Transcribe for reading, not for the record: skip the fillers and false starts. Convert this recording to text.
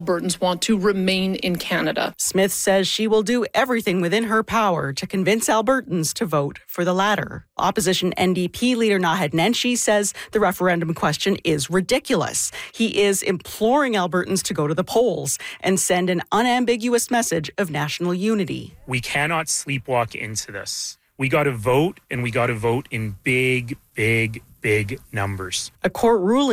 Albertans want to remain in Canada. Smith says she will do everything within her power to convince Albertans to vote for the latter. Opposition NDP leader Naheed Nenshi says the referendum question is ridiculous. He is imploring Albertans to go to the polls and send an unambiguous message of national unity. We cannot sleepwalk into this. We got to vote, and we got to vote in big numbers. A court ruling